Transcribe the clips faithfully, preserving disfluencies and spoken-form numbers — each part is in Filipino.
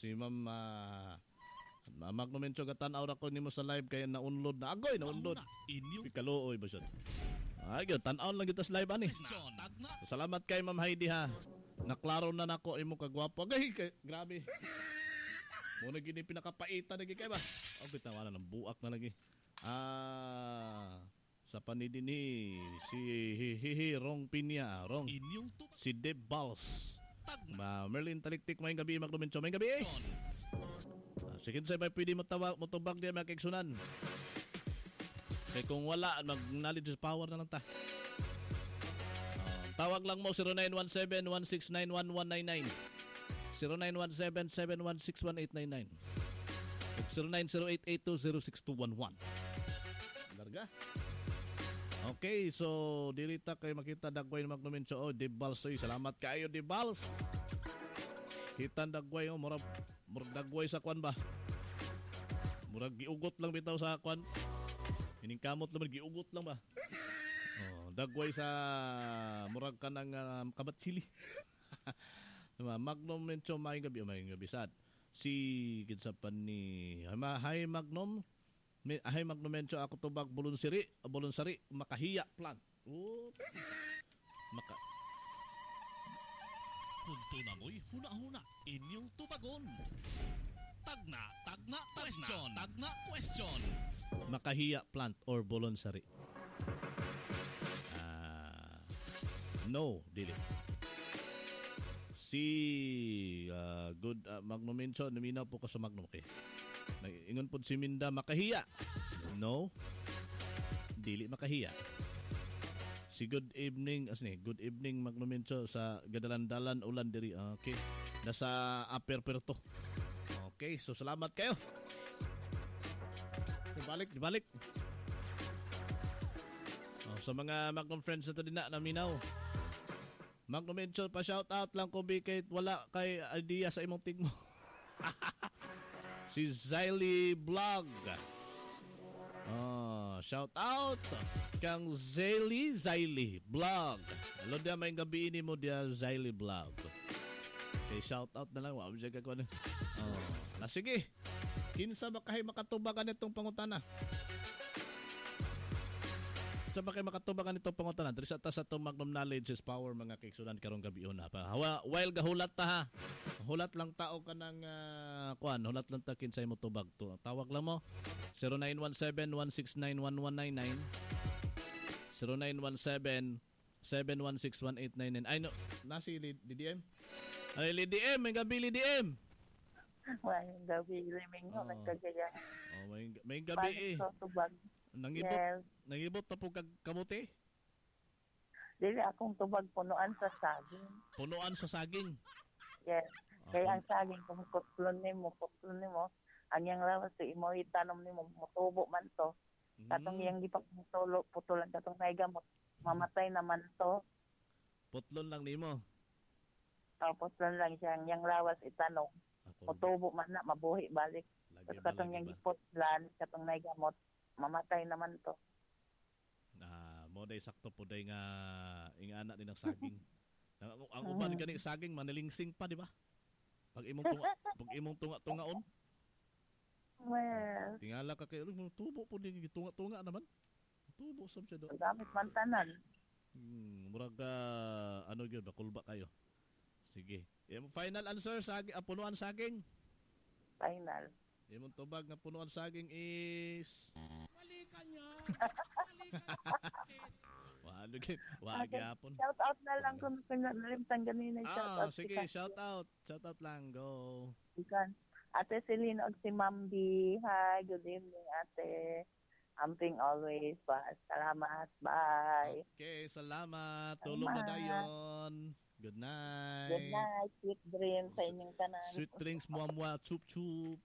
Si Ma'am uh, Magnum Mencho gatan-aw ra ko nimo sa live kay na-unload na agoy na-unload. Pikaluoy ba siya? Ay, gyud tan-aw lang kita sa live ani. Salamat kay Ma'am Heidi ha. Naklaro na nako imo kagwapo. Agay kay grabe. Mo na gini pinakapaitan lagi kay ba? Oh, bitaw na ng buak na lagi. Ah, sa panidini si Hihihi Rong Pinya, Rong. Si Deb Balls. Ma Merlin Taliktik may gabi maglumencho may gabi. Eh. Ah, sige sa may pwede mo tawag mo tubag diya makiksunan. Kay kung wala mag knowledge power na lang ta. Uh, tawag lang mo zero nine one seven one six nine one one nine nine. zero nine one seven seven one six one eight nine nine. zero nine zero eight eight two zero six two one one. Larga. Okay, so dilita kay makita dagway na magnumencho. Oh, Dibals. So, salamat kayo, Dibals. Hitan dagway, oh, murag, murag dagway sa kwan ba? Murag giugot lang bitaw sa kwan. Hining kamot naman, giugot lang ba? Oh, dagway sa murag ka ng uh, kabatsili. Magnum Mencho, may gabi, may gabi sad. Si Gidsapan ni Hi Magnum. Hi Magnum Mencho, ako tubag Bulunsiri, Bulunsari, Makahiya plant. Oh. Maka Punto na mo'y huna-huna inyong tubagon. Tagna, tagna, question, tagna, question. Makahiya plant or Bulunsari. Ah, no, dili. Si uh, good uh, Magnum Mencho, naminaw po ka sa Magnum kay. Ingon po si Minda, makahiya. No. Dili makahiya. Si good evening, as ni, good evening Magnum Mencho sa Gadalandalan ulan diri. Okay. Nasa Upper Perto. Okay, so salamat kayo. Dibalik, dibalik. Oh, sa mga Magnum friends na to din na naminaw. Magnum Mencho, pa shout out lang ko bikay wala kay idea sa imong tigmo. Si Ziley Vlog. Oh, shout out kang Ziley Ziley Vlog. Hello dia may gabi ini mo dia Ziley Vlog. Okay, shout out na lang wa mo jaga ko na. Oh, ala sige. Kinsa ba kay makatubagan itong pangutana? Sa ba kay makatubagan itong pangutana? Diri sa ta sa itong Magnum Knowledge is Power mga kaigsunan karong gabi una pa. Hawa, while gahulat ta ha. Hulat lang tao ka ng uh, kuan, hulat lang ta kinsay mo tubag to. Tawag lang mo zero nine one seven one six nine one one nine nine zero nine one seven seven one six one eight nine nine. Ay no, nasi D D M. Ay L D M, may gabi L D M. May gabi liming ho nagkagaya. Oh, may may gabi eh. Tubag. Nangibot, yes. Nangibot ta po kag kamuti. Dili akong tubag punuan sa saging. Punuan sa saging. Yes. Kaya ang saging kung kutlon nimo, kutlon nimo, ang yang lawas to imo itanom nimo mutubo man to. Katong yang gipagputulo, putulan katong naigamot, mamatay naman to. Putlon lang nimo. Tapos lang lang siya ang yang lawas itanong. Mutubo man na mabuhi balik. Tapos katong yang giputlan, katong naigamot, mamatay naman to. Ah, mo day sakto po day nga ingana din ng saging. Ang, ang uban gani saging manilingsing pa, di ba? Pag imong tunga, pag imong tunga-tungaon. Well, tingala ka kay tubo po din tunga-tunga naman. Tubo sab siya do. Gamit man tanan. Hmm, murag uh, ano gyud bakulba kayo. Sige. Imong final answer sa uh, punuan saging. Final. Imong tubag nga punuan saging is mali ka niya. Mali ka. Wala gyud. Wa gyapon. Shout out na lang kung nalimtan ganina shout out. Ah, sige, shout out. Shout out lang go. Ikan. Ate Celine og si Ma'am B. Hi, good evening ate. Amping always pa. Salamat. Bye. Okay, salamat. Tulog na dayon. Good night. Good night. Sweet dreams sa inyong tanan. Sweet dreams, muamwa, chup chup.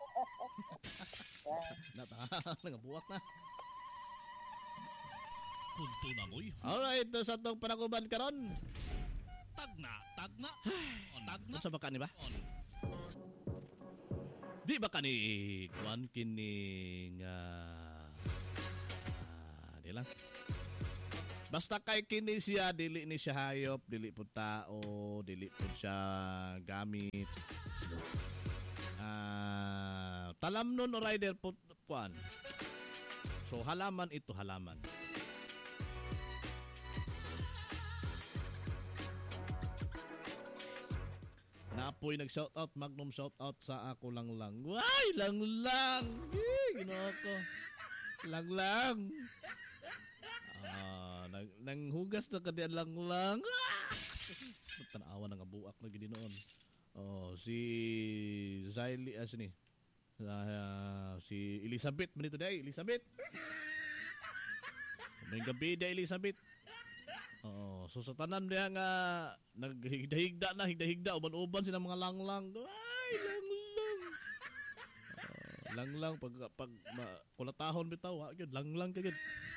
Nata, nangabuak na. Punto na mo'y. Alright, sa itong panaguban karon. Tagna, tagna. Tagna. Sa baka ni ba? Di ba ka ni Kwan kining uh, uh, di lang. Basta kay kini siya, dili ni siya hayop, dili po tao, dili po siya gamit. talamnon o rider po kuan. So halaman ito, halaman. Naapoy nag-shoutout, Magnum shoutout sa ako lang lang. Why, lang lang. Eh, ginawa ko. Lang lang. Ah, nang, nang hugas na kadian lang lang. Ah! Tanawa ng abuak na gini noon. Oh, si Zayli, ah, sini. Uh, si Elizabeth, manito day, Elizabeth. May gabi day, Elizabeth. Oh, so sa tanan diha nga naghigda-higda na, higda-higda uban-uban sila mga langlang. Ay, langlang. Uh, langlang pag pag ma, kulatahon bitaw, ha, gyud langlang kagid.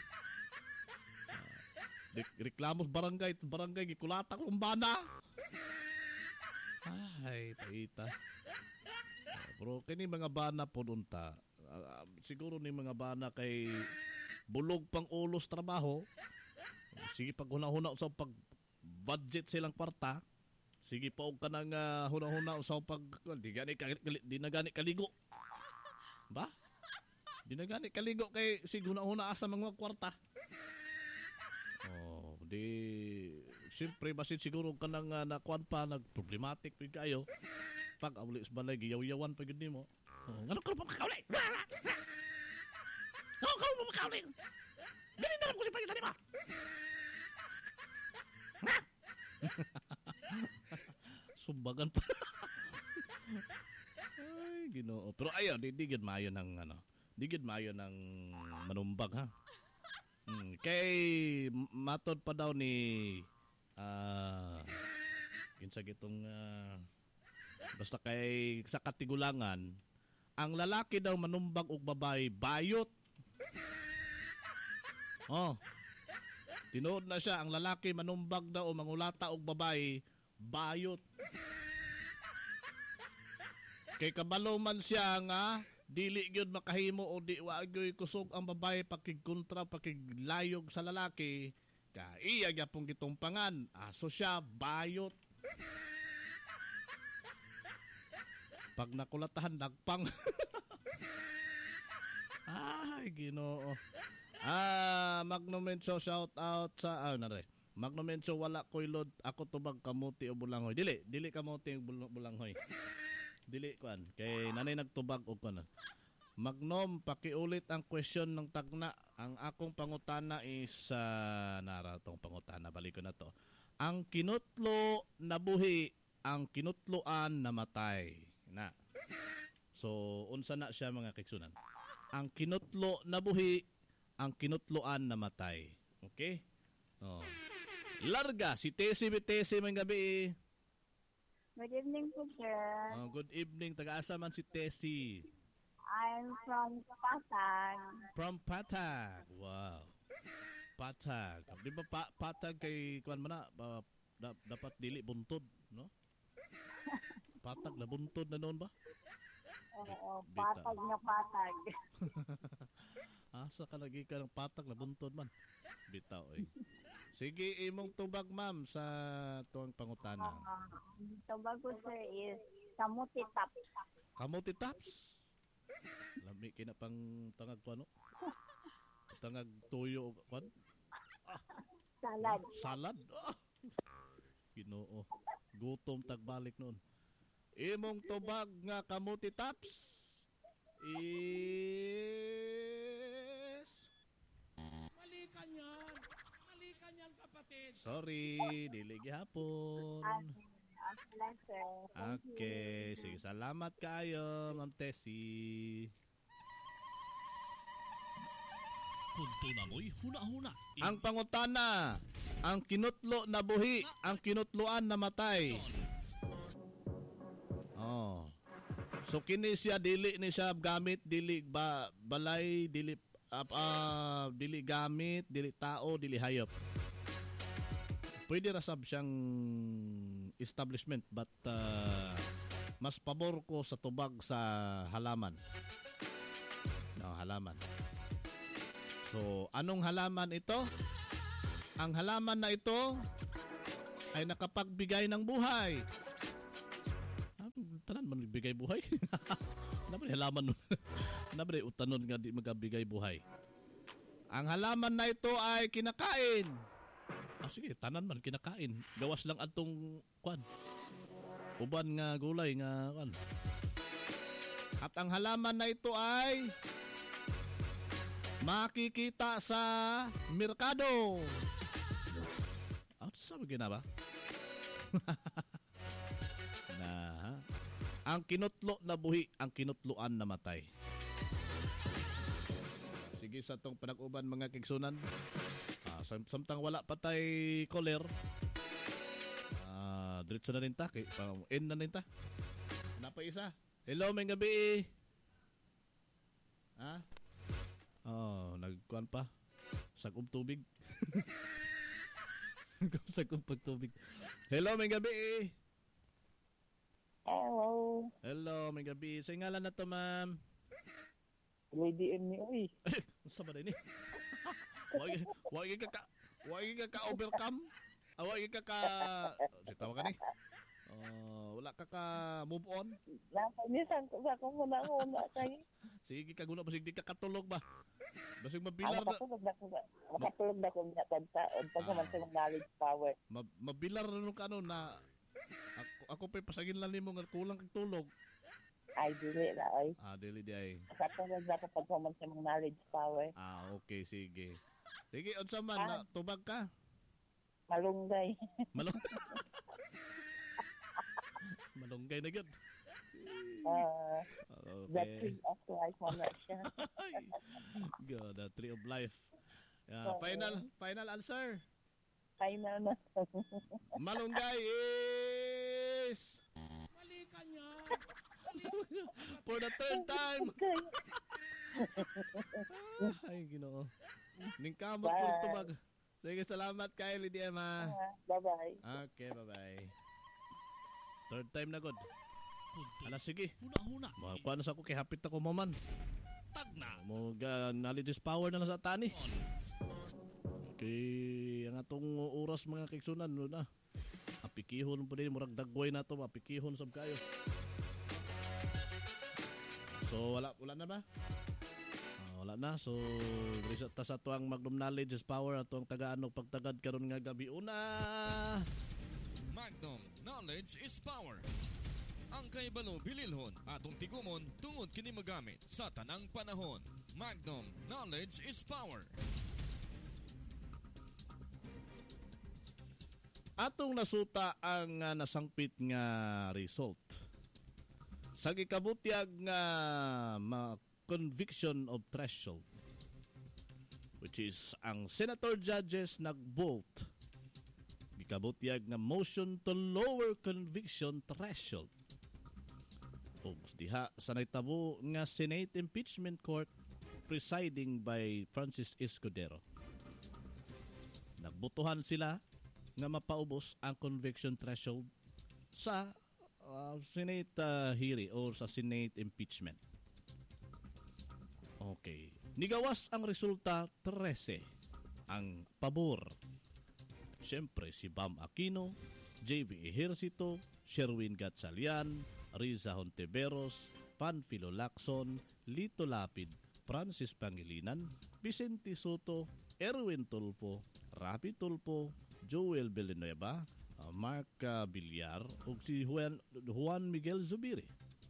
Uh, reklamo sa barangay, barangay gikulata ko umbana. Ay, paita. Uh, pero kini mga bana po unta. Uh, siguro ni mga bana kay bulog pang ulos trabaho. Sige pag huna-huna sa pag budget silang kwarta. Sige pa og kanang uh, huna-huna sa pag di gani di na gani kaligo. Ba? Di na gani kaligo kay sige huna-huna asa mga kwarta. Oh, di siyempre basit siguro kanang uh, nakuan pa nag problematic pig kayo. Pag awli sa balay giyaw-yawan pag gid nimo. Oh, ngano ka pa makawli? No, ka pa makawli. Gani na lang ko si pagita di ba? Sumbagan pa. Ay, Ginoo. Pero ayo, di digid maayo ng ano. Digid maayo ng manumbag ha. Hmm, kay matod pa daw ni ah uh, kinsa gitong uh, basta kay sa katigulangan, ang lalaki daw manumbag og babae bayot. Oh. Tinuod na siya, ang lalaki manumbag daw o mangulata og babae, bayot. Kay kabalo man siya nga, dili gyud makahimo o di wa gyud kusog ang babae pakigkontra, pakiglayog sa lalaki, ka iya gyapon gitumpangan, aso siya, bayot. Pag nakulatahan, nagpang. Ay, Ginoo. Ah, Magnomenso shout out sa ah nare. Magnomenso wala koy load ako tubag kamuti o bulanghoy. Dili, dili kamuti o bul- bulanghoy. Dili kuan kay nanay nagtubag og kuan. Magnom, pakiulit ang question ng tagna. Ang akong pangutana is uh, nara tong pangutana, balik ko na to. Ang kinutlo nabuhi, ang kinutloan namatay. Na. So unsa na siya mga kiksunan? Ang kinutlo nabuhi, ang kinutloan namatay. Okay? Oh. Larga, si Tessie Bitesi man gabi. Good evening po, sir. Oh, good evening. Taga-asa man si Tessie? I'm from Pasag. From Patag. Wow. Patag. Di ba pa, Patag kay kuan man na ba, da, dapat dili buntod, no? Patag na buntod na noon ba? Oo, Bita. patag na patag. Asa ka lagi ka ng patag na buntod man. Bitaw eh. Sige, imong tubag ma'am sa tuwang pangutana. Uh, Tobago, sir, is kamuti tap. Kamuti taps. Lami kina pang tangag kuano? Tangag tuyo kuan? Salad. Salad. Ah. Ginoo. Gutom tagbalik noon. Imong tubag nga kamuti taps is Mali ka niyan. Mali ka niyan, kapatid. sorry, dili gihapon. Okay lang, sir. Thank Okay, you. sige, salamat kayo, Ma'am Tessie. Punto na mo'y huna-huna. Ang pangutana, ang kinutlo na buhi, ang kinutloan na matay. Oh. So kini siya dili ni siya gamit, dili ba balay, dili uh, uh, dili gamit, dili tao, dili hayop. Pwede ra sab siyang establishment but uh, mas pabor ko sa tubag sa halaman. No, halaman. So, anong halaman ito? Ang halaman na ito ay nakapagbigay ng buhay. Ah, tanan man bigay buhay. Nabre halaman nabre utanon nga di magabigay buhay. Ang halaman na ito ay kinakain. Ah, sige, tanan man kinakain. Gawas lang atong kwan. Uban nga gulay nga kwan. At ang halaman na ito ay makikita sa merkado. Ah, sabi gina ba? na ang kinutlo na buhi, ang kinutloan na matay. Sige sa tong panag-uban mga kigsunan. Ah, sam- samtang wala patay koler. Ah, diretso na rin ta kay pa in na rin ta. Napa isa. Hello, may gabi. Ha? Oh, nagkuan pa. Sagob tubig. Sagob pagtubig. Hello, may gabi. Hello. Hello, may gabi. Sa ngalan na to, ma'am. Lady M ni oy. Unsa ba din ni? Wagi wagi ka ka wagi ka ka overcome. Ah, wagi ka ka sitaw ka ni. Oh, wala ka ka move on. Napanisan ko sa kung muna ko na kay. Sige ka guna basig di ka katulog ba. Basig mabilar Ako na katulog na ko. Makatulog na ko niya tagtaon pag man sa knowledge power. ma- mabilar na nung kano na ako, ako pa pasagin lang nimo nga kulang kag tulog. Ay dili na ay. Ah, dili di ay. Katulog na ko pag man sa knowledge power. Ah, okay, sige. Sige, unsa man na tubag ka? Malunggay. Malung Malunggay na gyud. Uh, The Okay. tree of life mo na siya. God, the tree of life. Yeah, final final answer. Final na. Malunggay is Mali ka niya. for the third time. Okay. Ay, Ginoo. Ning kamot Bye. pud tubag. Sige, salamat kay Lydia ma. Ah, bye-bye. Okay, bye-bye. Third time na god. Ala sige. Huna-huna. Mga kuha na sa ako kay hapit ako maman. Tagna. Mo ga knowledge is power na lang sa tani. Okay, ang atong oras mga kigsunan no na. Apikihon po din murag dagway na to, apikihon sab kayo. So wala wala na ba? Ah, wala na. So reset ta sa tuang Magnum Knowledge is Power atong tagaan og pagtagad karon nga gabi una. Magnum, knowledge is power. Ang kaibalo bililhon atong tigumon tungod kini magamit sa tanang panahon. Magnum, knowledge is power. Atong nasuta ang uh, nasangpit nga result. Sa gikabutyag nga ma conviction of threshold, which is ang senator judges nag-vote gikabutyag nga motion to lower conviction threshold. O diha sa naitabo nga Senate Impeachment Court presiding by Francis Escudero. Nagbutuhan sila nga mapaubos ang conviction threshold sa uh, Senate uh, hearing or sa Senate impeachment. Okay. Nigawas ang resulta thirteen ang pabor. Siyempre si Bam Aquino, J V Ejercito, Sherwin Gatchalian, Riza Hontiveros, Panfilo Lacson, Lito Lapid, Francis Pangilinan, Vicente Soto, Erwin Tulfo, Rapi Tulfo, Joel Villanueva, uh, Mark uh, Villar, ug si Juan, Juan Miguel Zubiri.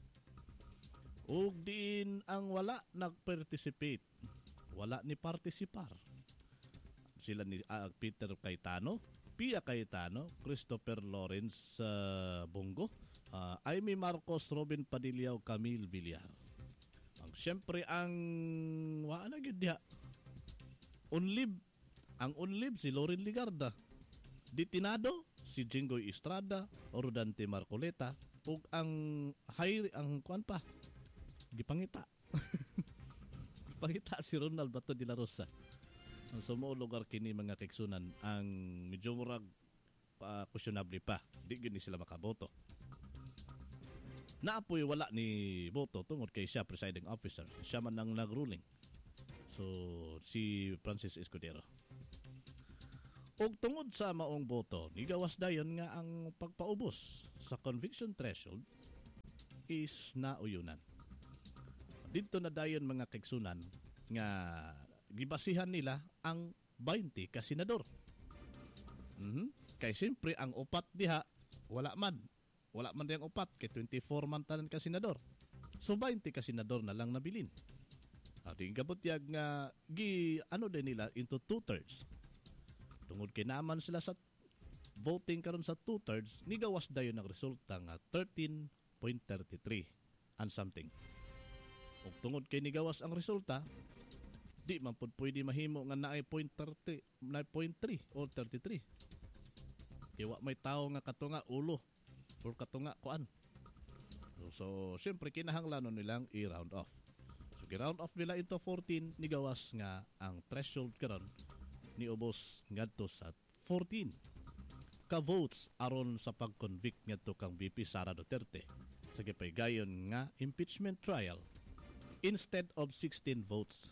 Ug diin ang wala nag-participate, wala ni partisipar. Sila ni uh, Peter Cayetano, Pia Cayetano, Christopher Lawrence uh, Bongo, uh, Amy Marcos, Robin Padilla, ug Camille Villar. Ang siyempre ang wala gyud diha. Unlib ang unlib si Loren Ligarda. Ditinado si Jinggoy Estrada, Rodante Marcoleta, ug ang high ang kuan pa gipangita. Gipangita si Ronald Bato de la Rosa. Ang sumo lugar kini mga kigsunan ang medyo murag uh, questionable pa. Di gyud ni sila makaboto. Naapoy wala ni boto tungod kay siya presiding officer. Siya man ang nagruling. So si Francis Escudero. Og tungod sa maong boto, nigawas dayon nga ang pagpaubos sa conviction threshold is nauyunan. dito na dayon mga kaigsunan nga gibasihan nila ang twenty ka senador. Mhm. Kay siyempre ang upat diha wala man. Wala man diyang upat kay twenty-four man tanan ka senador. So twenty ka senador na lang nabilin. Ah, di kabutyag nga gi ano din nila into two-thirds. Tungod kay naman sila sa voting karon sa two-thirds, nigawas dayon ang resulta nga thirteen point three three and something. Ug tungod kay nigawas ang resulta, di man pud pwede mahimo nga naay point thirty, naay point three or thirty-three. Kaya may tao nga katunga ulo or katunga kuan. So, so siyempre kinahanglan nilang i-round off. So gi-round off nila into fourteen, nigawas nga ang threshold karon ni ubos ngadto sa fourteen ka votes aron sa pag-convict ngadto kang V P Sara Duterte sa gipaygayon nga impeachment trial instead of sixteen votes.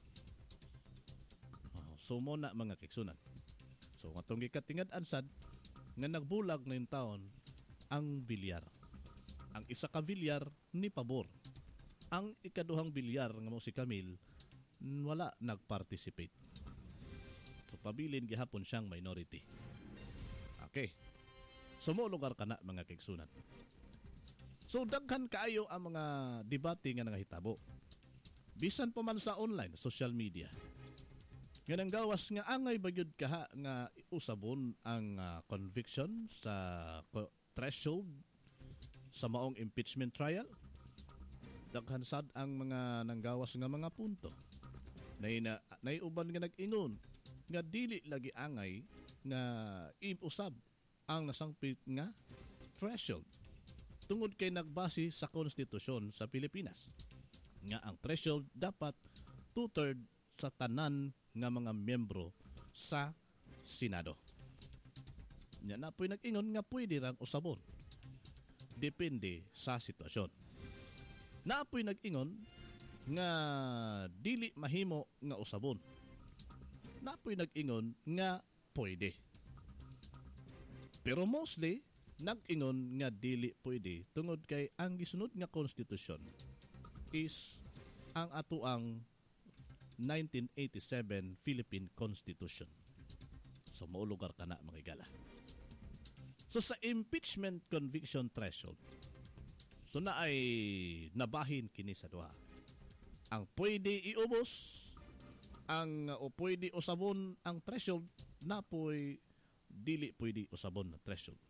Oh, so mo na mga kiksunan. So atong gikatingad-an sad nga nagbulag na yung taon ang bilyar. Ang isa ka bilyar ni pabor. Ang ikaduhang bilyar nga mo si Camille wala nagparticipate. So pabilin gihapon siyang minority. Okay. So mo lugar ka na mga kaigsunan. So daghan kaayo ang mga debate nga nangahitabo. Bisan pa man sa online, social media. Nga nang gawas nga angay bagyod kaha nga usabon ang uh, conviction sa co- threshold sa maong impeachment trial. Daghan sad ang mga nanggawas nga mga punto. Nay na nay uban nga nag-ingon nga dili lagi angay nga iusab ang nasangpit nga threshold. Tungod kay nagbase sa konstitusyon sa Pilipinas nga ang threshold dapat two-third sa tanan nga mga miyembro sa Senado. Nya na po'y nag-ingon nga pwede rang usabon. Depende sa sitwasyon. Na po'y nag-ingon nga dili mahimo nga usabon. Na po'y nag-ingon nga pwede. Pero mostly nag-ingon nga dili pwede tungod kay ang gisunod nga konstitusyon is ang atuang nineteen eighty-seven Philippine Constitution. So maulugar ka na mga igala. So sa impeachment conviction threshold, so na ay nabahin kini sa duha. Ang pwede iubos, ang o pwede usabon ang threshold, na po'y dili pwede usabon na threshold.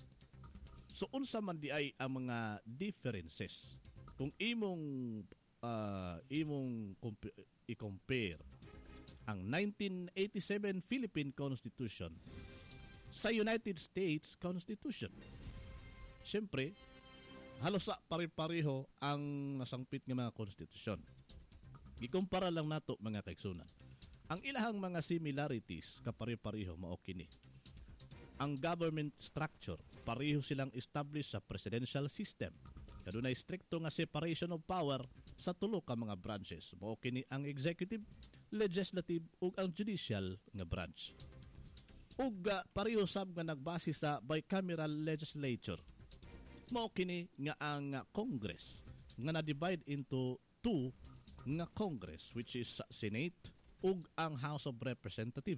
So unsa man di ay ang mga differences kung imong uh, imong comp- i-compare ang nineteen eighty-seven Philippine Constitution sa United States Constitution. Siyempre, halos sa pare-pareho ang nasangpit ng mga konstitusyon. Ikumpara lang nato mga kaigsunan. Ang ilahang mga similarities kapare-pareho mao kini. Ang government structure, pareho silang established sa presidential system. Kadunay strikto nga separation of power sa tulo ka mga branches. Mao kini ang executive, legislative ug ang judicial nga branch. Ug uh, pareho sab nga nagbase sa bicameral legislature. Mao kini nga ang uh, Congress nga na-divide into two nga Congress, which is Senate ug ang House of Representative.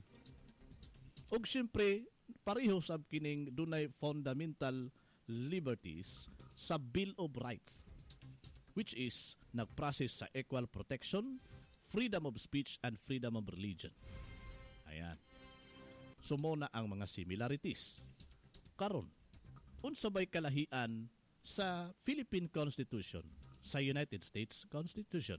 Ug syempre pareho sab kining dunay fundamental liberties sa Bill of Rights, which is nagprocess sa equal protection, freedom of speech and freedom of religion. Ayan. Sumuna ang mga similarities. Karon, unsa bay kalahian sa Philippine Constitution sa United States Constitution?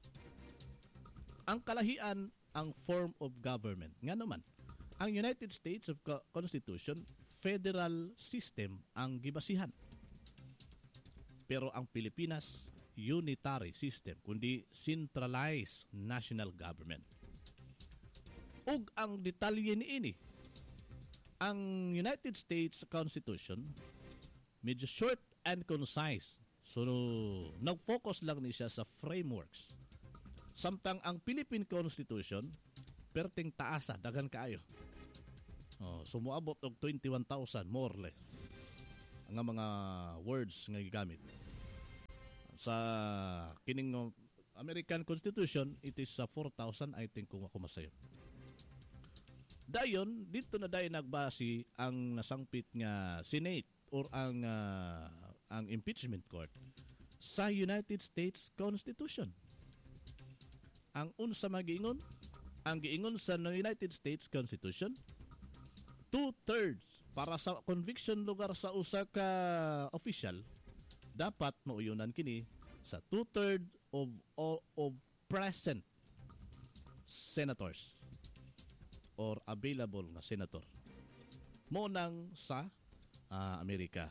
Ang kalahian ang form of government. Nga naman, ang United States of Constitution, federal system ang gibasihan. Pero ang Pilipinas, unitary system, kundi centralized national government. Ug ang detalye niini, ang United States Constitution, medyo short and concise. So, nag-focus lang ni siya sa frameworks. Samtang ang Philippine Constitution, perting taasa, dagan kaayo. Oh, sumuabot og twenty-one thousand more or less ang mga words nga gigamit sa kining American Constitution, it is sa four thousand, I think, kung ako masayo. Dayon, dito na dayon nagbasi ang nasangpit nga Senate or ang uh, ang impeachment court sa United States Constitution. Ang unsa magiingon, ang giingon sa United States Constitution, two-thirds para sa conviction lugar sa usa ka official, dapat mauyunan kini sa two-thirds of all of present senators or available na senator mo nang sa uh, Amerika.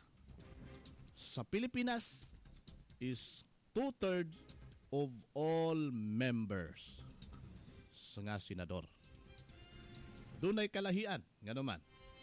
Sa Pilipinas is two-thirds of all members sa nga senador. Dunay kalahian nga naman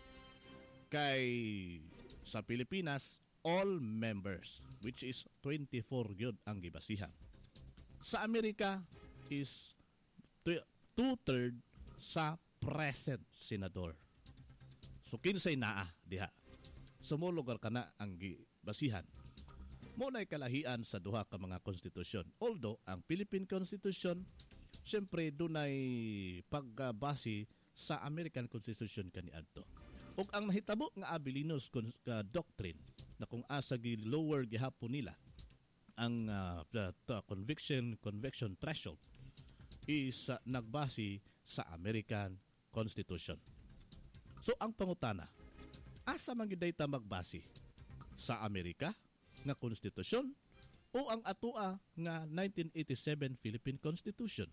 kay sa Pilipinas all members, which is twenty-four gyud ang gibasihan. Sa Amerika is two-thirds sa present senador. So kinsay naa diha. Sa mo lugar kana ang gibasihan. Mo nay kalahian sa duha ka mga konstitusyon. Although ang Philippine Constitution syempre dunay pagbase sa American Constitution kaniadto. Ug ang nahitabo nga Abilinos uh, doctrine na kung asa gi lower gihapon nila ang uh, the, the conviction conviction threshold is uh, nagbase sa American Constitution. So ang pangutana, asa man gyud ta magbase? Sa Amerika nga konstitusyon o ang atua nga nineteen eighty-seven Philippine Constitution?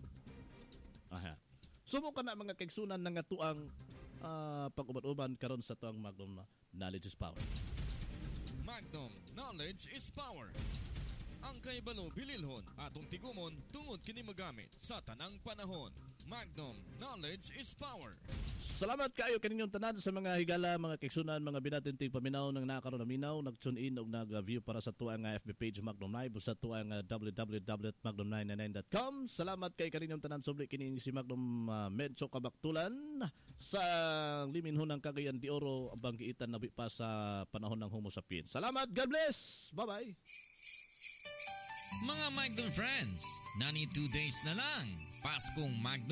Aha. Sumo ka na mga kaigsunan ng atuang uh, pag-uban-uban karon sa tuang Magnum Knowledge is Power. Magnum Knowledge is Power. Ang kahibalo bililhon atong tigumon tungod kini magamit sa tanang panahon. Magnum Knowledge is Power. Salamat kayo kaninyong tanan sa mga higala, mga kaigsunan, mga binatintig paminaw ng nakaroon na minaw, nag-tune in o nag-view para sa tuang F B page Magnum Live o sa tuang uh, w w w dot magnum nine nine nine dot com. Salamat kay kaninyong tanan subli kini si Magnum uh, Medyo Kabaktulan sa liminhon ng Cagayan de Oro ang banggiitan na pa sa panahon ng Homo sapiens. Salamat, God bless. Bye-bye. Mga Magnum friends, nani two days na lang. Paskong Magnum